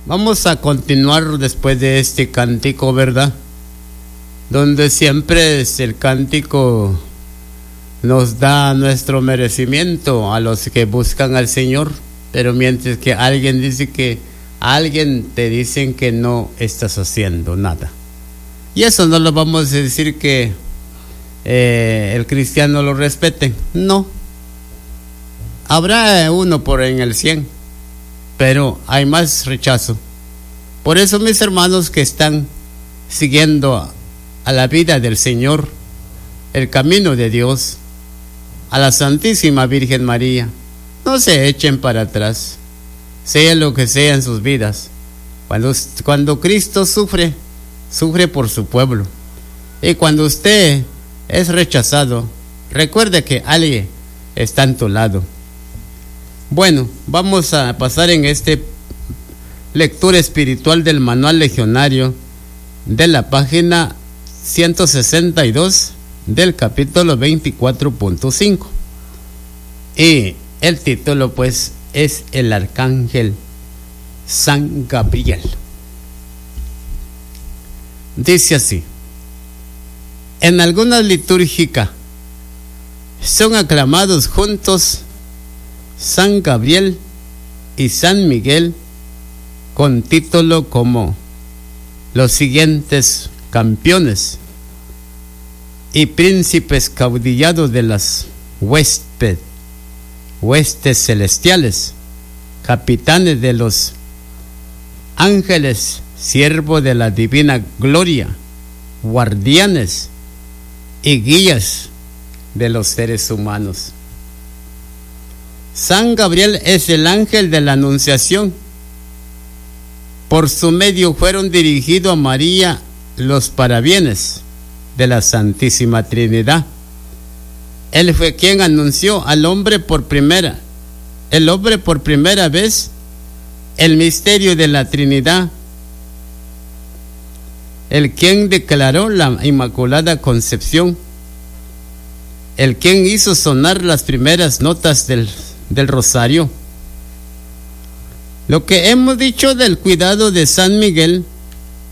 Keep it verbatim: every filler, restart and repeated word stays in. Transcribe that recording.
Vamos a continuar después de este cántico, ¿verdad? Donde siempre es el cántico nos da nuestro merecimiento a los que buscan al Señor, pero mientras que alguien dice que alguien te dicen que no estás haciendo nada. Y eso no lo vamos a decir que eh, el cristiano lo respete, no. Habrá uno por en el cien, pero hay más rechazo. Por eso, mis hermanos que están siguiendo a, a la vida del Señor, el camino de Dios, a la Santísima Virgen María, no se echen para atrás, sea lo que sea en sus vidas. Cuando, cuando Cristo sufre, sufre por su pueblo. Y cuando usted es rechazado, recuerde que alguien está a tu lado. Bueno, vamos a pasar en este lectura espiritual del Manual Legionario de la página ciento sesenta y dos del capítulo veinticuatro punto cinco. Y el título pues es el Arcángel San Gabriel. Dice así: en alguna litúrgica son aclamados juntos San Gabriel y San Miguel con título como los siguientes campeones y príncipes caudillados de las huéspedes, huestes celestiales, capitanes de los ángeles, siervos de la divina gloria, guardianes y guías de los seres humanos. San Gabriel es el ángel de la Anunciación. Por su medio fueron dirigidos a María los parabienes de la Santísima Trinidad. Él fue quien anunció al hombre por primera, el hombre por primera vez, el misterio de la Trinidad, el quien declaró la Inmaculada Concepción, el quien hizo sonar las primeras notas del, del rosario. Lo que hemos dicho del cuidado de San Miguel